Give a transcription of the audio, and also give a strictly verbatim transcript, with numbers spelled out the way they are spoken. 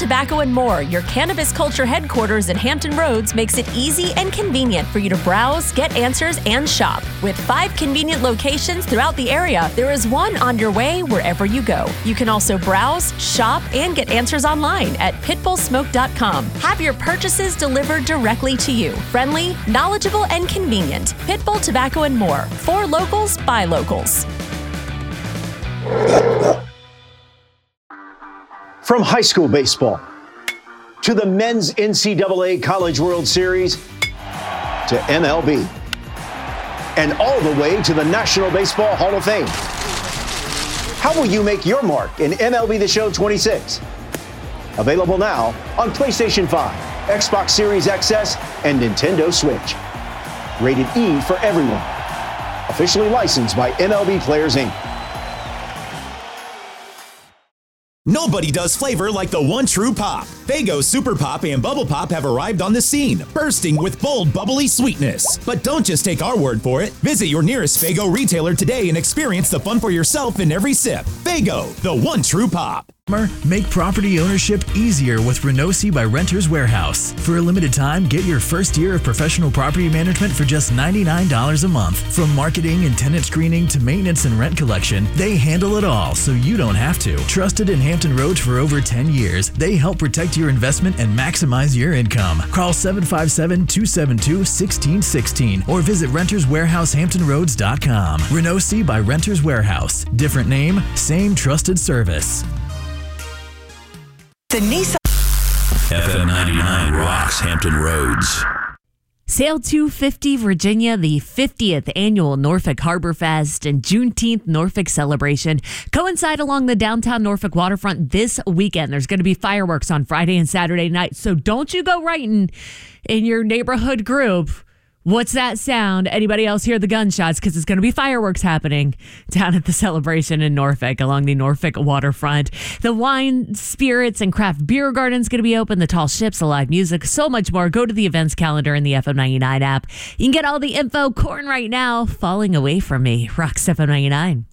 Tobacco and More, your cannabis culture headquarters in Hampton Roads, makes it easy and convenient for you to browse, get answers, and shop. With five convenient locations throughout the area, there is one on your way wherever you go. You can also browse, shop, and get answers online at pitbull smoke dot com. Have your purchases delivered directly to you. Friendly, knowledgeable, and convenient. Pitbull Tobacco and More. For locals, by locals. From high school baseball to the men's N C double A College World Series to M L B and all the way to the National Baseball Hall of Fame. How will you make your mark in M L B The Show twenty-six? Available now on PlayStation five, Xbox Series X S, and Nintendo Switch. Rated E for everyone. Officially licensed by M L B Players, Incorporated. Nobody does flavor like the one true pop. Faygo Super Pop and Bubble Pop have arrived on the scene, bursting with bold, bubbly sweetness. But don't just take our word for it. Visit your nearest Faygo retailer today and experience the fun for yourself in every sip. Faygo, the one true pop. Make property ownership easier with Renosi by Renters Warehouse. For a limited time, get your first year of professional property management for just ninety-nine dollars a month. From marketing and tenant screening to maintenance and rent collection, they handle it all so you don't have to. Trusted in Hampton Roads for over ten years, they help protect your investment and maximize your income. Call seven five seven, two seven two, one six one six or visit renters warehouse hampton roads dot com. Renosi by Renters Warehouse. Different name, same trusted service. The Nissan F M ninety-nine rocks Hampton Roads. Sail two fifty Virginia, the fiftieth annual Norfolk Harbor Fest and Juneteenth Norfolk celebration coincide along the downtown Norfolk waterfront this weekend. There's going to be fireworks on Friday and Saturday night, so don't you go writing in your neighborhood group, "What's that sound? Anybody else hear the gunshots?" Because it's going to be fireworks happening down at the celebration in Norfolk along the Norfolk waterfront. The wine, spirits, and craft beer garden is going to be open. The tall ships, the live music, so much more. Go to the events calendar in the F M ninety-nine app. You can get all the info. Corn right now, falling away from me. Rocks F M ninety-nine.